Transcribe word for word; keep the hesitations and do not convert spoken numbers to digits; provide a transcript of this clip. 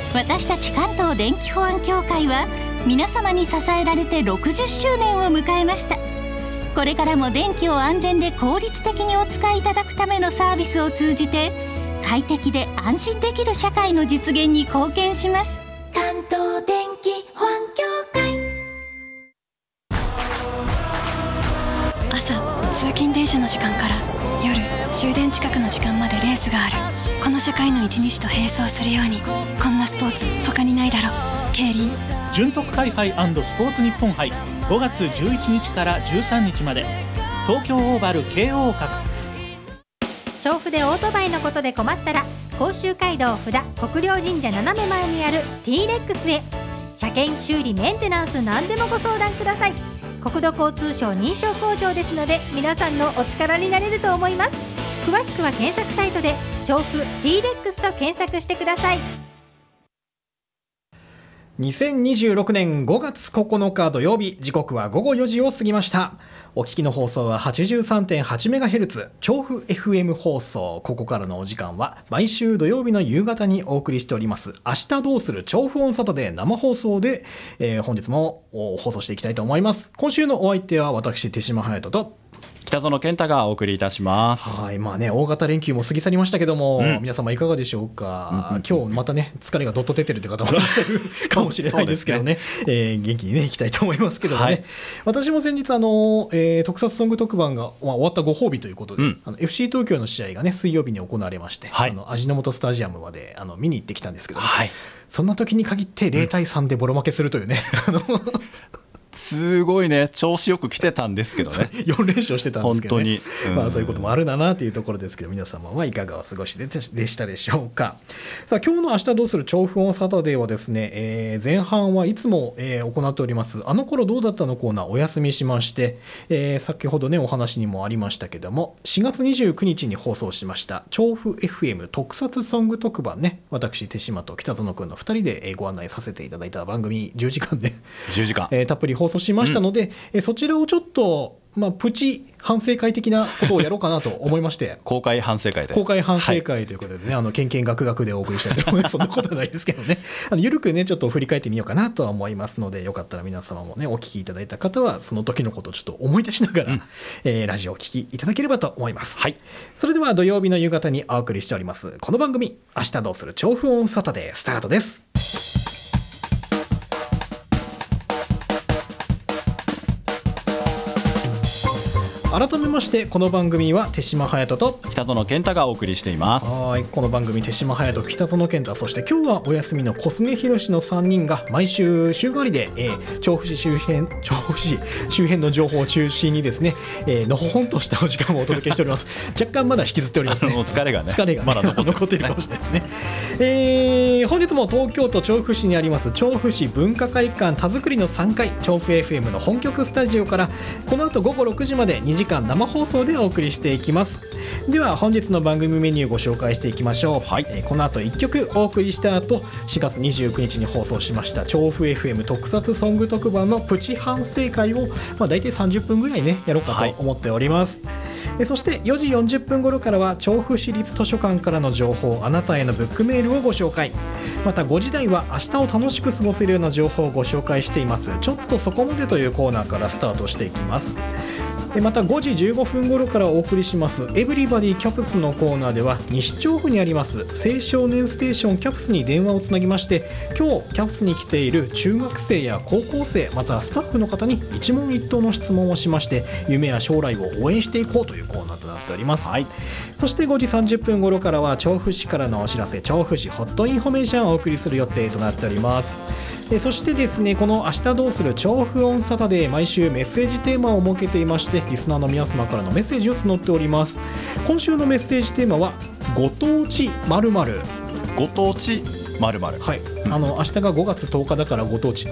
私たち関東電気保安協会は皆様に支えられてろくじゅっしゅうねんを迎えました。これからも電気を安全で効率的にお使いいただくためのサービスを通じて快適で安心できる社会の実現に貢献します。 関東電気保安協会。 朝通勤電車の時間から夜終電近くの時間までレースがある。この社会の一日と並走するようにこんなスポーツ他にないだろう。競輪純徳会杯&スポーツ日本杯ごがつじゅういちにちからじゅうさんにちまで東京オーバル京王閣。 調布でオートバイのことで困ったら甲州街道札国領神社斜め前にある T レックスへ。車検修理メンテナンス何でもご相談ください。国土交通省認証工場ですので皆さんのお力になれると思います。詳しくは検索サイトで調布 T レックスと検索してください。 にせんにじゅうろくねんごがつここのか土曜日、時刻はごごよじを過ぎました。お聞きの放送は はちじゅうさんてんはちメガヘルツ 調布 エフエム 放送。ここからのお時間は毎週土曜日の夕方にお送りしております明日どうする調布オンサタデー生放送で、えー、本日も放送していきたいと思います。今週のお相手は私手島隼人と北園健太がお送りいたします。 はい、まあね、大型連休も過ぎ去りましたけども、うん、皆様いかがでしょうか、うんうん、今日またね疲れがどっと出てるという方もいらっしゃるかもしれないですけどね、えー、元気にねいきたいと思いますけどね、はい、私も先日あの、えー、特撮ソング特番が、まあ、終わったご褒美ということで、うん、あの エフシー 東京の試合がね水曜日に行われまして、はい、あの味の素スタジアムまであの見に行ってきたんですけど、ね、はい、そんな時に限ってゼロたいさんでボロ負けするというね、うんすごいね調子よく来てたんですけどねよんれんしょうしてたんですけどね、 本当に、うん、 まあ、そういうこともあるんだなというところですけど、皆様はいかがお過ごしでしたでしょうか。さあ今日の明日どうする調布オンサタデーはですね、えー、前半はいつも、えー、行っておりますあの頃どうだったのコーナーお休みしまして、えー、先ほどねお話にもありましたけどもしがつにじゅうくにちに放送しました調布 エフエム 特撮ソング特番ね、私手島と北園くんのふたりでご案内させていただいた番組じゅうじかんでじゅうじかん、 えー、たっぷり放送しましたので、うんえそちらをちょっと、まあ、プチ反省会的なことをやろうかなと思いまして公開反省会で公開反省会ということでね、はい、あのけんけんがくがくでお送りしたいと思いますそんなことはないですけどね、あのゆるくねちょっと振り返ってみようかなとは思いますので、よかったら皆様もねお聞きいただいた方はその時のことをちょっと思い出しながら、うんえー、ラジオをお聞きいただければと思います、はい、それでは土曜日の夕方にお送りしておりますこの番組明日どうする調布オンサタデースタートです。改めましてこの番組は手島隼人と北園健太がお送りしています。 はい、この番組手島隼人、北園健太、そして今日はお休みの小菅博のさんにんが毎週週替わりで、えー、調布市周辺調布市周辺の情報を中心にですね、えー、のほほんとしたお時間をお届けしております若干まだ引きずっておりますね。 もう疲れがね疲れが、ね、 まだ残ってる、 残ってるかもしれないですねえー、本日も東京都調布市にあります調布市文化会館田作りのさんがい調布 エフエム の本局スタジオからこの後ごごろくじまでにじかん生放送でお送りしていきます。では本日の番組メニューご紹介していきましょう、はいえー、この後いっきょくお送りした後しがつにじゅうくにちに放送しました調布 エフエム 特撮ソング特番のプチ反省会を、まあ、大体さんじゅっぷんぐらいねやろうかと思っております、はいえー、そしてよじよんじゅっぷん頃からは調布市立図書館からの情報、あなたへのブックメールをご紹介。またごじ台は明日を楽しく過ごせるような情報をご紹介していますちょっとそこまでというコーナーからスタートしていきます。またごじじゅうごふん頃からお送りしますエブリバディキャプスのコーナーでは西調布にあります青少年ステーションキャプスに電話をつなぎまして、今日キャプスに来ている中学生や高校生またスタッフの方に一問一答の質問をしまして夢や将来を応援していこうというコーナーとなっております、はい、そしてごじさんじゅっぷん頃からは調布市からのお知らせ調布市ホットインフォメーションをお送りする予定となっております。そしてですね、この明日どうする調布オンサタデー毎週メッセージテーマを設けていましてリスナーの皆様からのメッセージを募っております。今週のメッセージテーマはご当地〇〇。 ご当地〇〇、 はい、あの明日がごがつとおかだからご当地って